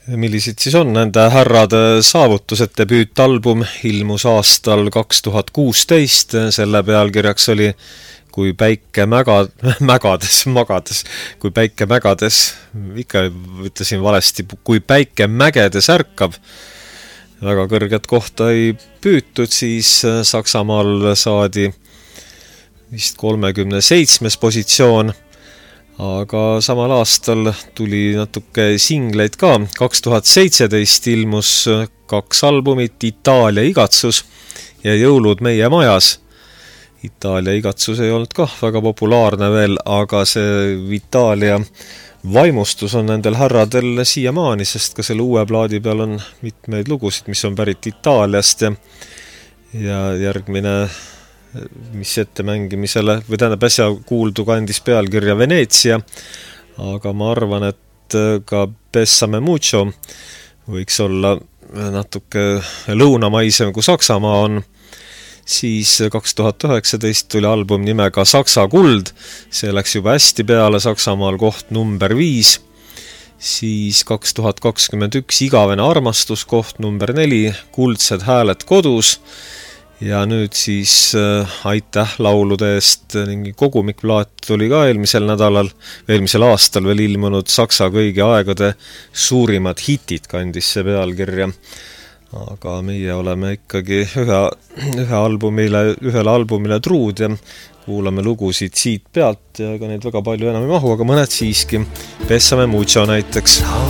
Millised siis on nende härrade saavutused? Debüütalbum ilmus aastal 2016, selle pealkirjaks oli Kui päike magades, kui päike mägades, ikka ütlesin valesti, kui päike mägedes ärkab, väga kõrget kohta ei püütud, siis Saksamaal saadi vist 37. positsioon, aga samal aastal tuli natuke singleid ka. 2017 ilmus 2 albumit, Itaalia igatsus ja Jõulud meie majas. Itaalia igatsus ei olnud kah väga populaarne veel, aga see Itaalia vaimustus on nendel härradel siiamaani, sest ka selle uue plaadi peal on mitmeid lugusid, mis on pärit Itaaliast ja järgmine, mis ettemängimisele, või tähendab äsja kuuldu kandis pealkirja Veneetsia, aga ma arvan, et ka Bessame Mucho võiks olla natuke lõunamaisem kui Saksamaa on. Siis 2019 tuli album nimega Saksa kuld, see läks juba hästi peale, Saksamaal koht number 5, siis 2021 Igavene armastus koht number 4, Kuldsed hääled kodus ja nüüd siis Aitäh laulude eest ning kogumikplaat tuli ka eelmisel aastal veel ilmunud Saksa kõigi aegade suurimad hitid kandis see pealkirja. Aga meie oleme ikkagi ühele albumile truud ja kuulame lugusid siit pealt ja ega neid väga palju enam ei mahu, aga mõned siiski. Bessame Mucho näiteks.